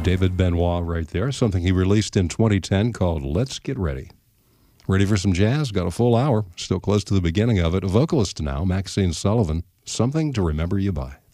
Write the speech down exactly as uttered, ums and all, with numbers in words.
David Benoit right there, something he released in twenty ten called Let's Get Ready. Ready for some jazz? Got a full hour, still close to the beginning of it. A vocalist now, Maxine Sullivan, Something to Remember You By.